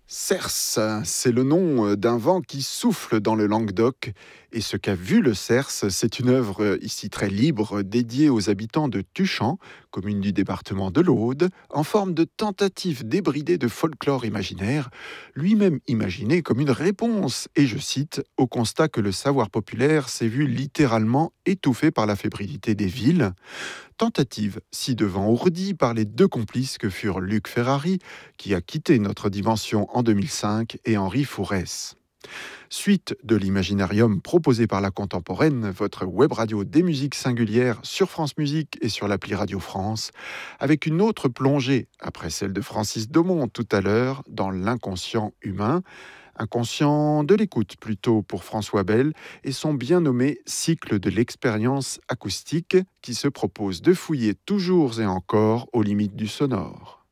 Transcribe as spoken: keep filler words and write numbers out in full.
Cerse, c'est le nom d'un vent qui souffle dans le Languedoc. Et ce qu'a vu le Cerse, c'est une œuvre ici très libre dédiée aux habitants de Tuchan, commune du département de l'Aude, en forme de tentative débridée de folklore imaginaire, lui-même imaginé comme une réponse, et je cite, au constat que le savoir populaire s'est vu littéralement étouffé par la fébrilité des villes. Tentative ci-devant ourdie par les deux complices que furent Luc Ferrari, qui a quitté notre dimension en deux mille cinq, et Henri Fourès. Suite de l'imaginarium proposé par la Contemporaine, votre web radio des musiques singulières sur France Musique et sur l'appli Radio France, avec une autre plongée, après celle de Francis Domont tout à l'heure, dans l'inconscient humain, inconscient de l'écoute plutôt pour François Bell et son bien nommé cycle de l'expérience acoustique qui se propose de fouiller toujours et encore aux limites du sonore.